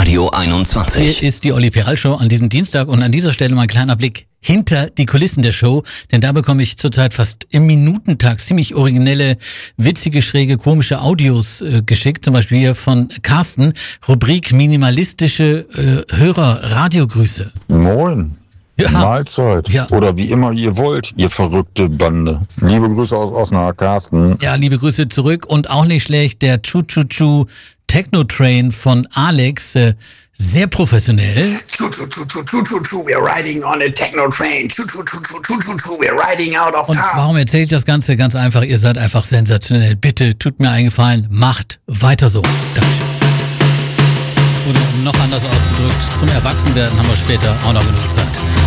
Radio 21. Hier ist die Olli Peral Show an diesem Dienstag und an dieser Stelle mal ein kleiner Blick hinter die Kulissen der Show, denn da bekomme ich zurzeit fast im Minutentag ziemlich originelle, witzige, schräge, komische Audios geschickt, zum Beispiel hier von Carsten, Rubrik minimalistische Hörer-Radiogrüße. Moin. Ja. Mahlzeit. Ja. Oder wie immer ihr wollt, ihr verrückte Bande. Liebe Grüße aus Osnabrück, Carsten. Ja, liebe Grüße zurück und auch nicht schlecht, der Chu-Chu-Chu Techno-Train von Alex, sehr professionell. Chu-chu-chu-chu-chu-chu-chu, we're riding on a techno-train. Chu-chu-chu-chu-chu-chu-chu, we're riding out of Und town. warum erzähle ich das Ganze? Ganz einfach, ihr seid einfach sensationell. Bitte, tut mir einen Gefallen, macht weiter so. Dankeschön. Oder noch anders ausgedrückt, zum Erwachsenwerden haben wir später auch noch genug Zeit.